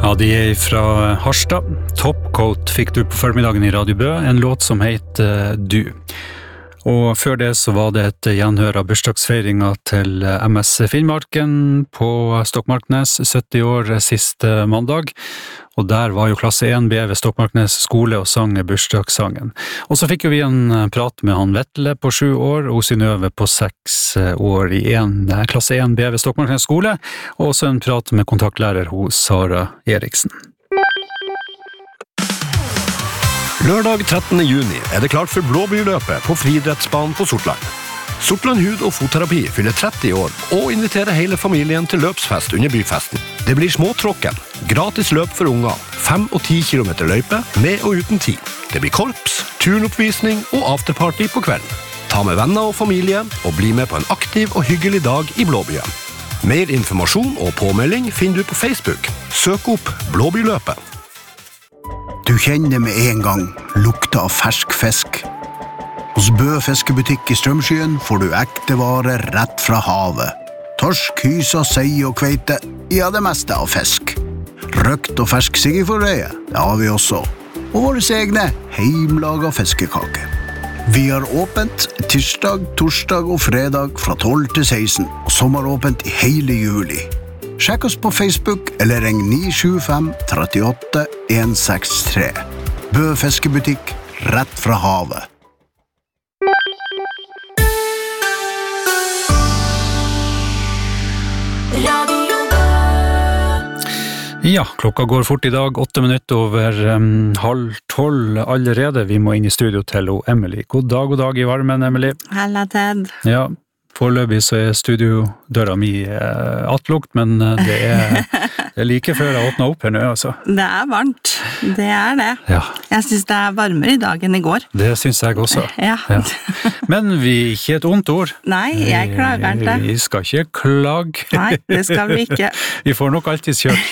Ja, de fra Harstad. Topcoat fikk du på formiddagen i Radio Bø, en låt som heter Du. Og før det så var det et gjenhør av bursdagsfeiringa til MS Finnmarken på Stokmarknes, 70 år siste mandag. Og der var jo klasse 1B ved Stokmarknes skole og sang bursdagssangen. Og så fikk jo vi en prat med han Vetle på 7 år, og Synnøve på 6 år i klasse 1B ved Stokmarknes skole, og også en prat med kontaktlærer hos Sara Eriksen. Lørdag 13. juni er det klart for Blåbyrløpet på friidrettsbanen på Sortland. Sortland Hud- og Fotterapi fyller 30 år og inviterer hele familien til løpsfest under byfesten. Det blir småtråkken, gratis løp for unger, 5 og 10 kilometer løype, med og uten tid. Det blir korps, turnoppvisning og afterparty på kvelden. Ta med venner og familie og bli med på en aktiv og hyggelig dag i Blåbyen. Mer informasjon og påmelding finner du på Facebook. Søk opp Blåbyrløpet. Du kjenner med en gang lukta av fersk fisk. Hos Bø fiskebutikk i Strømskyen får du ekte varer rett fra havet. Torsk, hysa, sei og kveite, ja det meste av fisk. Røkt og fersk siggeforrøye, det har vi også. Og våre egne heimlaga fiskekake. Vi har åpent tirsdag, torsdag og fredag fra 12 til 16, og sommeråpent i hele juli. Sjekk oss på Facebook eller ring 975 38 163. Bø fiskebutikk, rett fra havet. Ja, klokka går fort i dag, 8 minutter over 11:30 allerede. Vi må inn i studio til Emily. God dag i varmen, Emily. Halla, Ted. Ja, foreløpig så er studiodøra mi attlukt, men det er like før jeg åpner opp her nå, altså. Det er varmt, det er det. Ja. Jeg synes det er varmere i dag enn i går. Det synes jeg også. Ja. Men vi ikke et ondt ord. Nei, jeg klager ikke. Vi skal ikke klage. Nei, det skal vi ikke. Vi får nok alltid kjørt